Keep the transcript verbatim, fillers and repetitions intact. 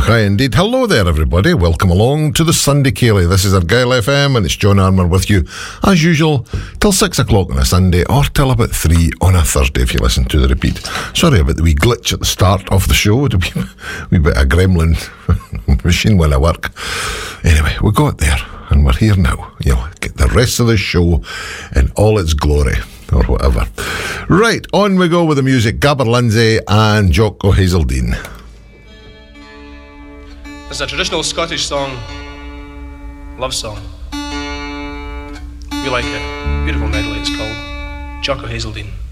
Aye, indeed. Hello there, everybody. Welcome along to the Sunday Ceilidh. This is Argyle F M, and it's John Armour with you, as usual, till six o'clock on a Sunday, or till about three on a Thursday, if you listen to the repeat. Sorry about the wee glitch at the start of the show. The wee, wee bit of gremlin machine when I work. Anyway, we got there, and we're here now. You'll get the rest of the show in all its glory, or whatever. Right, on we go with the music. Gabber Lindsay and Jock O'Hazeldean. It's a traditional Scottish song, love song. We like it. Beautiful medley it's called. Jock O'Hazeldean.